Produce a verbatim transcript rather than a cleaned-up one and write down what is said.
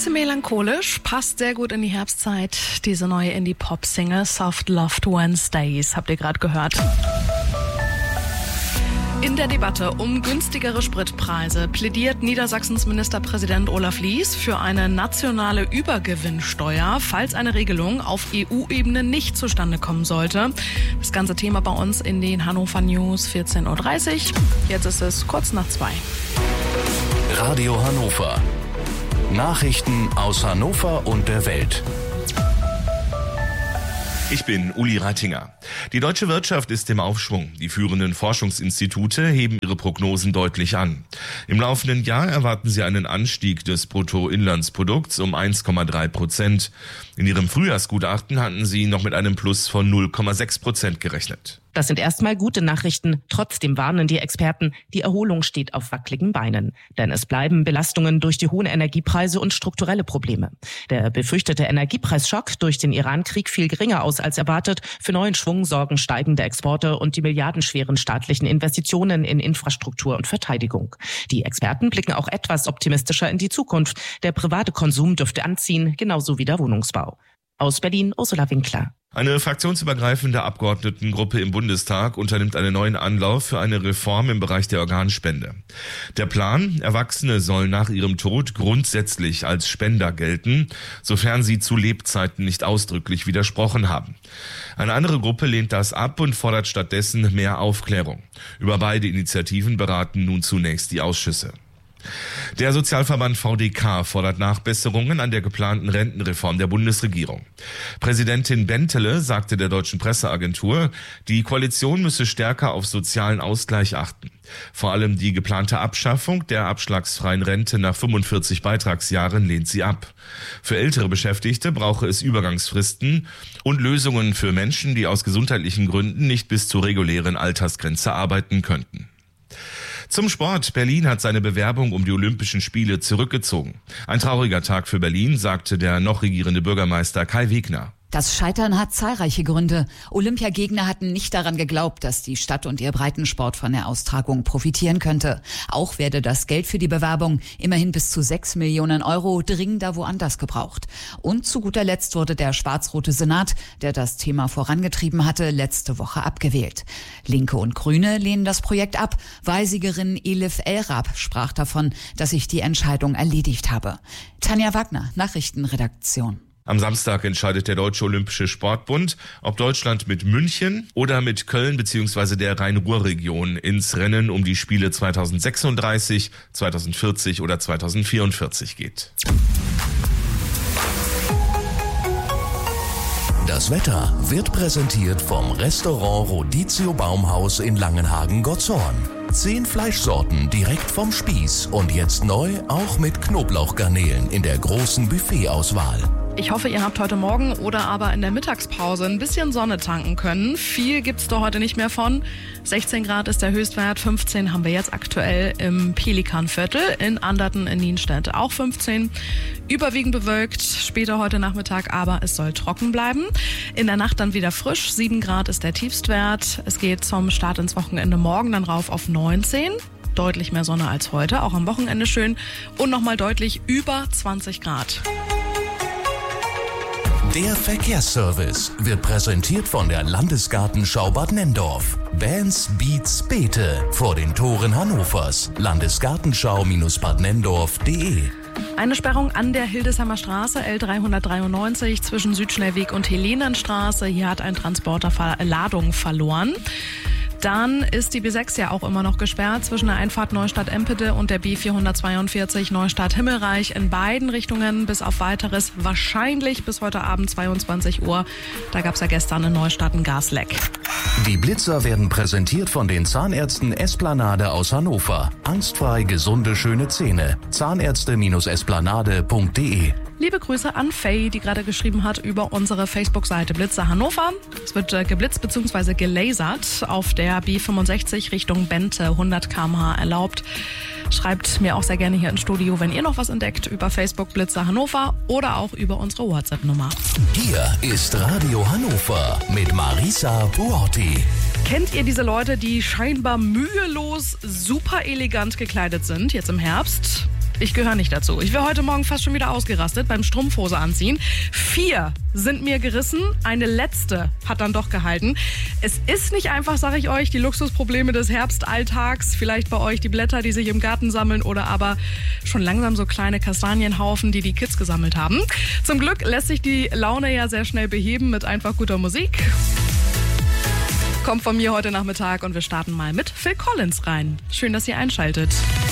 Bisschen melancholisch, passt sehr gut in die Herbstzeit. Diese neue Indie-Pop-Single Soft Loved Wednesdays habt ihr gerade gehört. In der Debatte um günstigere Spritpreise plädiert Niedersachsens Ministerpräsident Olaf Lies für eine nationale Übergewinnsteuer, falls eine Regelung auf E U-Ebene nicht zustande kommen sollte. Das ganze Thema bei uns in den Hannover News vierzehn Uhr dreißig. Jetzt ist es kurz nach zwei. Radio Hannover. Nachrichten aus Hannover und der Welt. Ich bin Uli Reitinger. Die deutsche Wirtschaft ist im Aufschwung. Die führenden Forschungsinstitute heben ihre Prognosen deutlich an. Im laufenden Jahr erwarten sie einen Anstieg des Bruttoinlandsprodukts um eins Komma drei Prozent. In ihrem Frühjahrsgutachten hatten sie noch mit einem Plus von null Komma sechs Prozent gerechnet. Das sind erstmal gute Nachrichten. Trotzdem warnen die Experten, die Erholung steht auf wackeligen Beinen. Denn es bleiben Belastungen durch die hohen Energiepreise und strukturelle Probleme. Der befürchtete Energiepreisschock durch den Iran-Krieg fiel geringer aus als erwartet. Für neuen Schwung sorgen steigende Exporte und die milliardenschweren staatlichen Investitionen in Infrastruktur und Verteidigung. Die Experten blicken auch etwas optimistischer in die Zukunft. Der private Konsum dürfte anziehen, genauso wie der Wohnungsbau. Aus Berlin, Ursula Winkler. Eine fraktionsübergreifende Abgeordnetengruppe im Bundestag unternimmt einen neuen Anlauf für eine Reform im Bereich der Organspende. Der Plan: Erwachsene sollen nach ihrem Tod grundsätzlich als Spender gelten, sofern sie zu Lebzeiten nicht ausdrücklich widersprochen haben. Eine andere Gruppe lehnt das ab und fordert stattdessen mehr Aufklärung. Über beide Initiativen beraten nun zunächst die Ausschüsse. Der Sozialverband V D K fordert Nachbesserungen an der geplanten Rentenreform der Bundesregierung. Präsidentin Bentele sagte der Deutschen Presseagentur, die Koalition müsse stärker auf sozialen Ausgleich achten. Vor allem die geplante Abschaffung der abschlagsfreien Rente nach fünfundvierzig Beitragsjahren lehnt sie ab. Für ältere Beschäftigte brauche es Übergangsfristen und Lösungen für Menschen, die aus gesundheitlichen Gründen nicht bis zur regulären Altersgrenze arbeiten könnten. Zum Sport. Berlin hat seine Bewerbung um die Olympischen Spiele zurückgezogen. Ein trauriger Tag für Berlin, sagte der noch regierende Bürgermeister Kai Wegner. Das Scheitern hat zahlreiche Gründe. Olympiagegner hatten nicht daran geglaubt, dass die Stadt und ihr Breitensport von der Austragung profitieren könnte. Auch werde das Geld für die Bewerbung, immerhin bis zu sechs Millionen Euro, dringender woanders gebraucht. Und zu guter Letzt wurde der schwarz-rote Senat, der das Thema vorangetrieben hatte, letzte Woche abgewählt. Linke und Grüne lehnen das Projekt ab. Wahlsiegerin Elif El-Rab sprach davon, dass sich die Entscheidung erledigt habe. Tanja Wagner, Nachrichtenredaktion. Am Samstag entscheidet der Deutsche Olympische Sportbund, ob Deutschland mit München oder mit Köln bzw. der Rhein-Ruhr-Region ins Rennen um die Spiele zweitausendsechsunddreißig, zweitausendvierzig oder zweitausendvierundvierzig geht. Das Wetter wird präsentiert vom Restaurant Rodizio Baumhaus in Langenhagen-Gotzhorn. Zehn Fleischsorten direkt vom Spieß und jetzt neu auch mit Knoblauchgarnelen in der großen Buffetauswahl. Ich hoffe, ihr habt heute Morgen oder aber in der Mittagspause ein bisschen Sonne tanken können. Viel gibt's da heute nicht mehr von. sechzehn Grad ist der Höchstwert, fünfzehn haben wir jetzt aktuell im Pelikanviertel, in Anderten, in Nienstedt auch fünfzehn. Überwiegend bewölkt, später heute Nachmittag, aber es soll trocken bleiben. In der Nacht dann wieder frisch, sieben Grad ist der Tiefstwert. Es geht zum Start ins Wochenende morgen dann rauf auf neunzehn. Deutlich mehr Sonne als heute, auch am Wochenende schön. Und nochmal deutlich über zwanzig Grad. Der Verkehrsservice wird präsentiert von der Landesgartenschau Bad Nenndorf. Bands, Beats, Beete vor den Toren Hannovers. Landesgartenschau Bad Nenndorf punkt de. Eine Sperrung an der Hildesheimer Straße, L dreihundertdreiundneunzig, zwischen Südschnellweg und Helenenstraße. Hier hat ein Transporter Ladung verloren. Dann ist die B sechs ja auch immer noch gesperrt zwischen der Einfahrt Neustadt-Empede und der B vierhundertzweiundvierzig Neustadt-Himmelreich in beiden Richtungen bis auf weiteres wahrscheinlich bis heute Abend zweiundzwanzig Uhr. Da gab es ja gestern in Neustadt ein Gasleck. Die Blitzer werden präsentiert von den Zahnärzten Esplanade aus Hannover. Angstfrei gesunde, schöne Zähne. Zahnärzte Esplanade punkt de. Liebe Grüße an Faye, die gerade geschrieben hat über unsere Facebook-Seite Blitzer Hannover. Es wird äh, geblitzt bzw. gelasert auf der B fünfundsechzig Richtung Bente, hundert Kilometer pro Stunde erlaubt. Schreibt mir auch sehr gerne hier ins Studio, wenn ihr noch was entdeckt, über Facebook Blitzer Hannover oder auch über unsere WhatsApp-Nummer. Hier ist Radio Hannover mit Marisa Buorti. Kennt ihr diese Leute, die scheinbar mühelos super elegant gekleidet sind, jetzt im Herbst? Ich gehöre nicht dazu. Ich wäre heute Morgen fast schon wieder ausgerastet beim Strumpfhose anziehen. Vier sind mir gerissen. Eine letzte hat dann doch gehalten. Es ist nicht einfach, sage ich euch, die Luxusprobleme des Herbstalltags. Vielleicht bei euch die Blätter, die sich im Garten sammeln oder aber schon langsam so kleine Kastanienhaufen, die die Kids gesammelt haben. Zum Glück lässt sich die Laune ja sehr schnell beheben mit einfach guter Musik. Kommt von mir heute Nachmittag und wir starten mal mit Phil Collins rein. Schön, dass ihr einschaltet.